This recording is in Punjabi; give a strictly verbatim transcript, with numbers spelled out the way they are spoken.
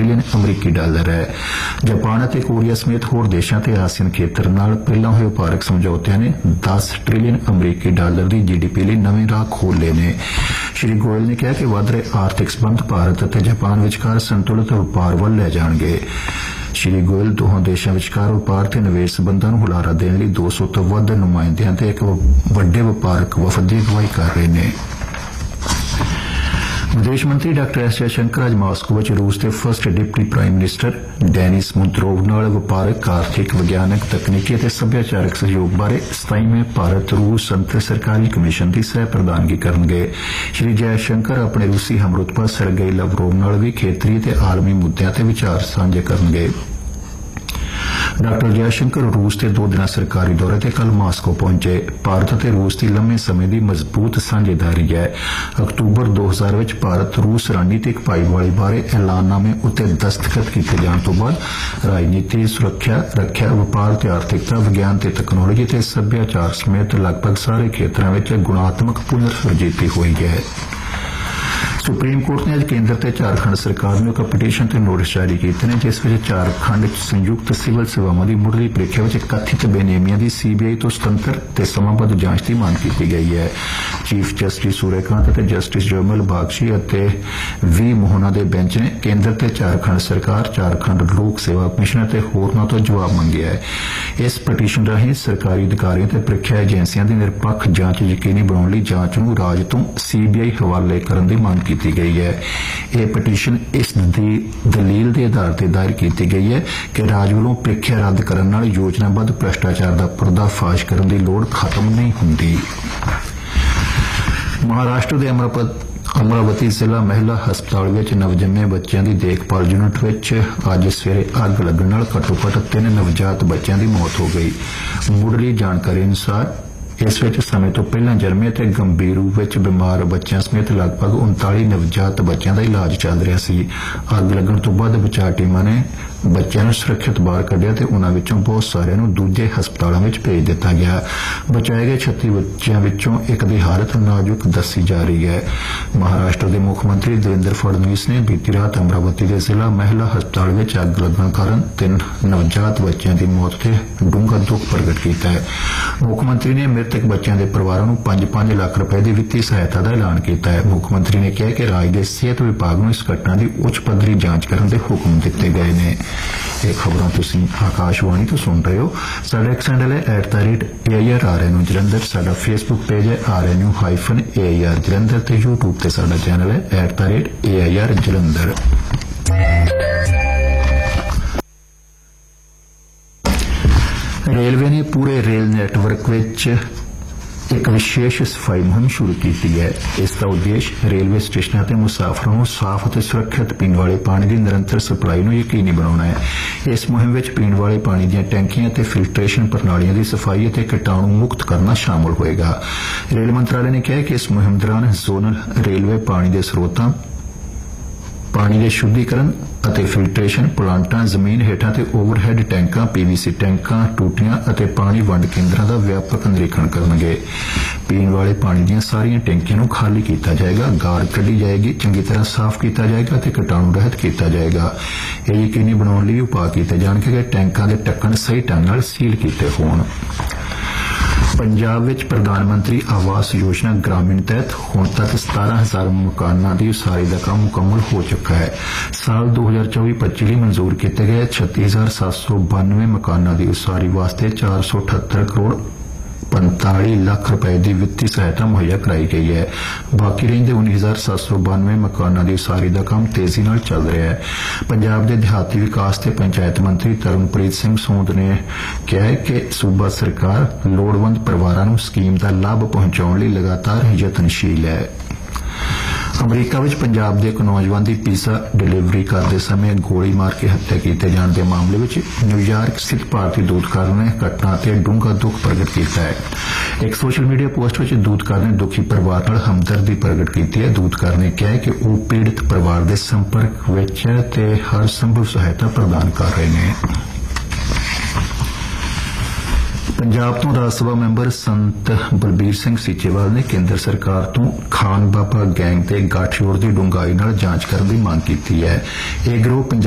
ਟ੍ਰਿਲੀਅਨ ਅਮਰੀਕੀ ਡਾਲਰ ਹੈ। ਜਾਪਾਨ ਅਤੇ ਕੋਰੀਆ ਸਮੇਤ ਹੋਰ ਦੇਸ਼ਾਂ ਤੇ ਆਸੀਅਨ ਖੇਤਰ ਨਾਲ ਪਹਿਲਾਂ ਹੋਏ ਵਪਾਰਕ ਸਮਝੌਤਿਆਂ ਨੇ ਦਸ ਟ੍ਰਿਲੀਅਨ ਅਮਰੀਕੀ ਡਾਲਰ ਦੀ ਜੀਡੀਪੀ ਲਈ ਨਵੇਂ ਰਾਹ ਖੋਲ੍ਹ ਲਏ ਨੇ। ਸ਼੍ਰੀ ਗੋਇਲ ਨੇ ਕਿਹਾ ਕਿ ਵੱਧ ਰਹੇ ਆਰਥਿਕ ਸਬੰਧ ਭਾਰਤ ਅਤੇ ਜਾਪਾਨ ਵਿਚਕਾਰ ਸੰਤੁਲਿਤ ਵਪਾਰ ਵੱਲ ਲੈ ਜਾਣਗੇ। ਸ਼੍ਰੀ ਗੋਇਲ ਦੋਹਾਂ ਦੇਸ਼ਾਂ ਵਿਚਕਾਰ ਵਪਾਰ ਤੇ ਨਿਵੇਸ਼ ਸਬੰਧਾਂ ਨੂੰ ਹੁਲਾਰਾ ਦੇਣ ਲਈ ਦੋ ਸੌ ਤੋਂ ਵੱਧ ਨੁਮਾਇੰਦਿਆਂ ਤੇ ਇੱਕ ਵੱਡੇ ਵਪਾਰਕ ਵਫਦ ਦੀ ਅਗਵਾਈ ਕਰ ਰਹੇ ਨੇ। ਵਿਦੇਸ਼ ਮੰਤਰੀ ਡਾਕਟਰ ਐਸ ਜੈਸ਼ੰਕਰ ਅੱਜ ਮਾਸਕੋ ਵਿੱਚ ਰੂਸ ਦੇ first deputy prime minister Danish ਮੁਨਤਰੋਵ ਨਾਲ ਵਪਾਰਕ, ਆਰਥਿਕ, ਵਿਗਿਆਨਕ, ਤਕਨੀਕੀ ਅਤੇ ਸੱਭਿਆਚਾਰਕ ਸਹਿਯੋਗ ਬਾਰੇ ਸਤਾਈਵੇਂ ਭਾਰਤ ਰੂਸ ਅੰਤਰ ਸਰਕਾਰੀ ਕਮਿਸ਼ਨ ਦੀ ਸਹਿ ਪ੍ਰਧਾਨਗੀ ਕਰਨਗੇ। ਸ਼੍ਰੀ ਜੈਸ਼ੰਕਰ ਆਪਣੇ ਰੂਸੀ ਹਮਰੁਤਬਾ ਸਰਗੇਈ ਲਾਵਰੋਵ ਨਾਲ ਵੀ ਖੇਤਰੀ ਤੇ ਆਲਮੀ ਮੁੱਦਿਆਂ ਤੇ ਵਿਚਾਰ ਸਾਂਝੇ ਕਰਨਗੇ। ਡਾਕਟਰ ਜੈਸ਼ੰਕਰ ਰੂਸ ਦੇ ਦੋ ਦਿਨਾਂ ਸਰਕਾਰੀ ਦੌਰੇ ਤੇ ਕੱਲ੍ਹ ਮਾਸਕੋ ਪਹੁੰਚੇ। ਭਾਰਤ ਅਤੇ ਰੂਸ ਦੀ ਲੰਮੇ ਸਮੇਂ ਦੀ ਮਜ਼ਬੂਤ ਸਾਂਝੇਦਾਰੀ ਹੈ। ਅਕਤੂਬਰ ਦੋ ਹਜ਼ਾਰ ਵਿੱਚ ਭਾਰਤ ਰੂਸ ਰਣਨੀਤਿਕ ਭਾਈਵਾਲੀ ਬਾਰੇ ਐਲਾਨਨਾਮੇ ਉੱਤੇ ਦਸਤਖਤ ਕੀਤੇ ਜਾਣ ਤੋਂ ਬਾਅਦ ਰਾਜਨੀਤੀ, ਸੁਰੱਖਿਆ, ਰੱਖਿਆ, ਵਪਾਰ ਤੇ ਆਰਥਿਕਤਾ, ਵਿਗਿਆਨ ਤੇ ਤਕਨਾਲੋਜੀ ਤੇ ਸੱਭਿਆਚਾਰ ਸਮੇਤ ਲਗਭਗ ਸਾਰੇ ਖੇਤਰਾਂ ਵਿੱਚ ਗੁਣਾਤਮਕ ਪੁਨਰ ਸੁਰਜੀਤੀ ਹੋਈ ਹੈ। ਸੁਪਰੀਮ ਕੋਰਟ ਨੇ ਅੱਜ ਕੇਂਦਰ ਤੇ ਝਾਰਖੰਡ ਸਰਕਾਰ ਨੂੰ ਇੱਕ ਪਟੀਸ਼ਨ ਤੇ ਨੋਟਿਸ ਜਾਰੀ ਕੀਤੇ ਨੇ, ਜਿਸ ਵਿੱਚ ਝਾਰਖੰਡ ਚ ਸੰਯੁਕਤ ਸਿਵਲ ਸੇਵਾਵਾਂ ਦੀ ਮੁੱਢਲੀ ਪ੍ਰੀਖਿਆ ਵਿੱਚ ਕਥਿਤ ਬੇਨੇਮੀਆਂ ਦੀ ਸੀਬੀਆਈ ਤੋਂ ਸੁਤੰਤਰ ਤੇ ਸਮਾਂਬੱਧ ਜਾਂਚ ਦੀ ਮੰਗ ਕੀਤੀ ਗਈ ਹੈ। ਚੀਫ ਜਸਟਿਸ ਸੂਰਯਕਾਂਤ ਅਤੇ ਜਸਟਿਸ ਜਰਮਲ ਬਾਗਸ਼ੀ ਅਤੇ ਵੀ ਮੋਹਨਾ ਦੇ ਬੈਂਚ ਨੇ ਕੇਂਦਰ ਤੇ ਝਾਰਖੰਡ ਸਰਕਾਰ, ਝਾਰਖੰਡ ਲੋਕ ਸੇਵਾ ਕਮਿਸ਼ਨ ਅਤੇ ਹੋਰਨਾਂ ਤੋਂ ਜਵਾਬ ਮੰਗਿਆ ਹੈ। ਇਸ ਪਟੀਸ਼ਨ ਰਾਹੀਂ ਸਰਕਾਰੀ ਅਧਿਕਾਰੀਆਂ ਤੇ ਪ੍ਰੀਖਿਆ ਏਜੰਸੀਆਂ ਦੀ ਨਿਰਪੱਖ ਜਾਂਚ ਯਕੀਨੀ ਬਣਾਉਣ ਲਈ ਜਾਂਚ ਨੂੰ ਰਾਜ ਤੋਂ ਸੀਬੀਆਈ ਹਵਾਲੇ ਕਰਨ ਦੀ ਮੰਗ ਕੀਤੀ ਗਈ ਹੈ। ਇਹ ਪਟੀਸ਼ਨ ਇਸ ਦੀ ਦਲੀਲ ਦੇ ਆਧਾਰ ਤੇ ਦਾਇਰ ਕੀਤੀ ਗਈ ਹੈ ਕਿ ਰਾਜ ਵੱਲੋਂ ਪ੍ਰੀਖਿਆ ਰੱਦ ਕਰਨ ਨਾਲ ਯੋਜਨਾਬੱਧ ਭ੍ਰਿਸ਼ਟਾਚਾਰ ਦਾ ਪਰਦਾਫਾਸ਼ ਕਰਨ ਦੀ ਲੋੜ ਖਤਮ ਨਹੀਂ ਹੁੰਦੀ। ਮਹਾਰਾਸ਼ਟਰ ਦੇ ਅਮਰਾਵਤੀ ਜ਼ਿਲ੍ਹਾ ਮਹਿਲਾ ਹਸਪਤਾਲ ਵਿੱਚ ਨਵਜੰਮੇ ਬੱਚਿਆਂ ਦੀ ਦੇਖਭਾਲ ਯੂਨਿਟ ਵਿੱਚ ਅੱਜ ਸਵੇਰੇ ਅੱਗ ਲੱਗਣ ਨਾਲ ਘੱਟੋ-ਘੱਟ ਤਿੰਨ ਨਵਜਾਤ ਬੱਚਿਆਂ ਦੀ ਮੌਤ ਹੋ ਗਈ। ਮੁੱਢਲੀ ਜਾਣਕਾਰੀ ਅਨੁਸਾਰ ਇਸ ਵਿੱਚ ਸਮੇਂ ਤੋਂ ਪਹਿਲਾਂ ਜਨਮੇ ਅਤੇ ਗੰਭੀਰ ਰੂਪ ਵਿੱਚ ਬਿਮਾਰ ਬੱਚਿਆਂ ਸਮੇਤ ਲਗਭਗ ਉਨਤਾਲੀ ਨਵਜਾਤ ਬੱਚਿਆਂ ਦਾ ਇਲਾਜ ਚੱਲ ਰਿਹਾ ਸੀ। ਅੱਗ ਲੱਗਣ ਤੋਂ ਬਾਅਦ ਬਚਾਅ ਟੀਮਾਂ ਨੇ ਬੱਚਿਆਂ ਨੂੰ ਸੁਰੱਖਿਅਤ ਬਾਹਰ ਕੱਢਿਆ ਤੇ ਉਨ੍ਹਾਂ ਵਿੱਚੋਂ ਬਹੁਤ ਸਾਰਿਆਂ ਨੂੰ ਦੂਜੇ ਹਸਪਤਾਲਾਂ ਵਿੱਚ ਭੇਜ ਦਿੱਤਾ ਗਿਆ। ਬਚਾਏ ਗਏ ਛੱਤੀ ਬੱਚਿਆਂ ਵਿੱਚੋਂ ਇੱਕ ਦੀ ਹਾਲਤ ਨਾਜ਼ੁਕ ਦੱਸੀ ਜਾ ਰਹੀ ਹੈ। ਮਹਾਰਾਸ਼ਟਰ ਦੇ ਮੁੱਖ ਮੰਤਰੀ ਦੇਵੇਂਦਰ ਫੜਨਵੀਸ ਨੇ ਬੀਤੀ ਰਾਤ ਅਮਰਾਵਤੀ ਦੇ ਜ਼ਿਲ੍ਹਾ ਮਹਿਲਾ ਹਸਪਤਾਲ ਵਿੱਚ ਅੱਗ ਲੱਗਣ ਕਾਰਨ ਤਿੰਨ ਨਵਜਾਤ ਬੱਚਿਆਂ ਦੀ ਮੌਤ ਤੇ ਡੂੰਘਾ ਦੁੱਖ ਪ੍ਰਗਟ ਕੀਤਾ ਹੈ। ਮੁੱਖ ਮੰਤਰੀ ਨੇ ਮ੍ਰਿਤਕ ਬੱਚਿਆਂ ਦੇ ਪਰਿਵਾਰਾਂ ਨੂੰ ਪੰਜ ਪੰਜ ਲੱਖ ਰੁਪਏ ਦੀ ਵਿੱਤੀ ਸਹਾਇਤਾ ਦਾ ਐਲਾਨ ਕੀਤਾ ਹੈ। ਮੁੱਖ ਮੰਤਰੀ ਨੇ ਕਿਹਾ ਕਿ ਰਾਜ ਦੇ ਸਿਹਤ ਵਿਭਾਗ ਨੂੰ ਇਸ ਘਟਨਾ ਦੀ ਉੱਚ ਪੱਧਰੀ ਜਾਂਚ ਕਰਨ ਦੇ ਹੁਕਮ ਦਿੱਤੇ ਗਏ ਨੇ। ਇਹ ਖਬਰਾਂ ਤੁਸੀਂ ਆਕਾਸ਼ਵਾਣੀ ਤੋਂ ਸੁਣ ਰਹੇ ਹੋ। ਸਾਡਾ ਐਕਸ ਹੈਂਡਲ ਹੈ at the rate A I R R N U Jalandhar. ਸਾਡਾ ਫੇਸਬੁੱਕ ਪੇਜ ਹੈ R N U hyphen A I R Jalandhar ਤੇ ਯੂਟਿਊਬ ਤੇ ਸਾਡਾ ਚੈਨਲ ਹੈ at the rate A I R Jalandhar. Railway ਨੇ ਪੂਰੇ ਰੇਲ ਨੈਟਵਰਕ ਵਿੱਚ ਇੱਕ ਵਿਸ਼ੇਸ਼ ਸਫਾਈ ਮੁਹਿੰਮ ਸ਼ੁਰੂ ਕੀਤੀ ਹੈ। ਇਸ ਦਾ ਉਦੇਸ਼ ਰੇਲਵੇ ਸਟੇਸ਼ਨਾਂ ਤੇ ਮੁਸਾਫਰਾਂ ਨੂੰ ਸਾਫ਼ ਅਤੇ ਸੁਰੱਖਿਅਤ ਪੀਣ ਵਾਲੇ ਪਾਣੀ ਦੀ ਨਿਰੰਤਰ ਸਪਲਾਈ ਨੂੰ ਯਕੀਨੀ ਬਣਾਉਣਾ ਹੈ। ਇਸ ਮੁਹਿੰਮ ਵਿੱਚ ਪੀਣ ਵਾਲੇ ਪਾਣੀ ਦੀਆਂ ਟੈਂਕੀਆਂ ਤੇ ਫਿਲਟਰੇਸ਼ਨ ਪ੍ਰਣਾਲੀਆਂ ਦੀ ਸਫਾਈ ਅਤੇ ਕੀਟਾਣੂ ਮੁਕਤ ਕਰਨਾ ਸ਼ਾਮਲ ਹੋਏਗਾ। ਰੇਲ ਮੰਤਰਾਲੇ ਨੇ ਕਿਹਾ ਕਿ ਇਸ ਮੁਹਿੰਮ ਦੌਰਾਨ ਜ਼ੋਨਲ ਰੇਲਵੇ ਪਾਣੀ ਦੇ ਸਰੋਤਾਂ, ਪਾਣੀ ਦੇ ਸ਼ੁੱਧੀਕਰਨ ਅਤੇ ਫਿਲਟਰੇਸ਼ਨ ਪਲਾਂਟਾਂ, ਜ਼ਮੀਨ ਹੇਠਾਂ ਤੇ ਓਵਰਹੈੱਡ ਟੈਂਕਾਂ, ਪੀਵੀਸੀ ਟੈਂਕਾਂ, ਟੂਟੀਆਂ ਅਤੇ ਪਾਣੀ ਵੰਡ ਕੇਂਦਰਾਂ ਦਾ ਵਿਆਪਕ ਨਿਰੀਖਣ ਕਰਨਗੇ। ਪੀਣ ਵਾਲੇ ਪਾਣੀ ਦੀਆਂ ਸਾਰੀਆਂ ਟੈਂਕੀਆਂ ਨੂੰ ਖਾਲੀ ਕੀਤਾ ਜਾਏਗਾ, ਗਾਰ ਕੱਢੀ ਜਾਏਗੀ, ਚੰਗੀ ਤਰ੍ਹਾਂ ਸਾਫ਼ ਕੀਤਾ ਜਾਏਗਾ ਅਤੇ ਕੀਟਾਣੂ ਰਹਿਤ ਕੀਤਾ ਜਾਏਗਾ। ਇਹ ਯਕੀਨੀ ਬਣਾਉਣ ਲਈ ਉਪਾਅ ਕੀਤੇ ਜਾਣਗੇ ਕਿ ਟੈਂਕਾਂ ਦੇ ਢੱਕਣ ਸਹੀ ਢੰਗ ਨਾਲ ਸੀਲ ਕੀਤੇ ਹੋਣ। ਪੰਜਾਬ ਵਿੱਚ ਪ੍ਰਧਾਨ ਮੰਤਰੀ ਆਵਾਸ ਯੋਜਨਾ ਗ੍ਰਾਮੀਣ ਤਹਿਤ ਹੁਣ ਤੱਕ ਸਤਾਰਾਂ ਹਜ਼ਾਰ ਮਕਾਨਾਂ ਦੀ ਉਸਾਰੀ ਦਾ ਕੰਮ ਮੁਕੰਮਲ ਹੋ ਚੁੱਕਾ ਹੈ। ਸਾਲ ਦੋ ਹਜ਼ਾਰ ਚੌਵੀ ਪੱਚੀ ਲਈ ਮਨਜ਼ੂਰ ਕੀਤੇ ਗਏ ਛੱਤੀ ਹਜ਼ਾਰ ਸੱਤ ਸੌ ਬਾਨਵੇਂ ਮਕਾਨਾਂ ਦੀ ਉਸਾਰੀ ਵਾਸਤੇ ਚਾਰ ਸੌ ਅਠੱਤਰ ਕਰੋੜ ਪੰਤਾਲੀ ਲੱਖ ਰੁਪਏ ਦੀ ਵਿੱਤੀ ਸਹਾਇਤਾ ਮੁਹੱਈਆ ਕਰਾਈ ਗਈ ਹੈ। ਬਾਕੀ ਰਹਿੰਦੇ ਉੱਨੀ ਹਜ਼ਾਰ ਸੱਤ ਸੌ ਬਾਨਵੇਂ ਮਕਾਨਾਂ ਦੀ ਉਸਾਰੀ ਦਾ ਕੰਮ ਤੇਜ਼ੀ ਨਾਲ ਚੱਲ ਰਿਹਾ ਹੈ। ਪੰਜਾਬ ਦੇ ਦਿਹਾਤੀ ਵਿਕਾਸ ਤੇ ਪੰਚਾਇਤ ਮੰਤਰੀ ਤਰਨਪ੍ਰੀਤ ਸਿੰਘ ਸੂਦ ਨੇ ਕਿਹਾ ਹੈ ਕਿ ਸੂਬਾ ਸਰਕਾਰ ਲੋੜਵੰਦ ਪਰਿਵਾਰਾਂ ਨੂੰ ਸਕੀਮ ਦਾ ਲਾਭ ਪਹੁੰਚਾਉਣ ਲਈ ਲਗਾਤਾਰ ਯਤਨਸ਼ੀਲ ਹੈ। ਅਮਰੀਕਾ ਵਿੱਚ ਪੰਜਾਬ ਦੇ ਇੱਕ ਨੌਜਵਾਨ ਦੀ ਪੀਜ਼ਾ ਡਿਲੀਵਰੀ ਕਰਦੇ ਸਮੇਂ ਗੋਲੀ ਮਾਰ ਕੇ ਹੱਤਿਆ ਕੀਤੇ ਜਾਣ ਦੇ ਮਾਮਲੇ ਵਿੱਚ ਨਿਊਯਾਰਕ ਸਥਿਤ ਭਾਰਤੀ ਦੂਤਘਰ ਨੇ ਘਟਨਾ ਤੇ ਡੂੰਘਾ ਦੁੱਖ ਪ੍ਰਗਟ ਕੀਤਾ ਹੈ। ਇੱਕ ਸੋਸ਼ਲ ਮੀਡੀਆ ਪੋਸਟ ਵਿੱਚ ਦੂਤਘਰ ਨੇ ਦੁਖੀ ਪਰਿਵਾਰ ਨਾਲ ਹਮਦਰਦੀ ਪ੍ਰਗਟ ਕੀਤੀ ਹੈ। ਦੂਤਘਰ ਨੇ ਕਿਹਾ ਕਿ ਉਹ ਪੀੜਤ ਪਰਿਵਾਰ ਦੇ ਸੰਪਰਕ ਵਿੱਚ ਹੈ ਤੇ ਹਰ ਸੰਭਵ ਸਹਾਇਤਾ ਪ੍ਰਦਾਨ ਕਰ ਰਹੇ ਨੇ। ਪੰਜਾਬ ਤੋਂ ਰਾਜ ਸਭਾ ਮੈਂਬਰ ਸੰਤ ਬਲਬੀਰ ਸਿੰਘ ਸੀਚੇਵਾਲ ਨੇ ਕੇਂਦਰ ਸਰਕਾਰ ਤੋਂ ਖਾਨ ਬਾਬਾ ਗੈਂਗ ਤੇ ਗਠਜੋੜ ਦੀ ਡੂੰਘਾਈ ਨਾਲ ਜਾਂਚ ਕਰਨ ਦੀ ਮੰਗ ਕੀਤੀ ਹੈ। ਇਹ ਗਿਰੋਹ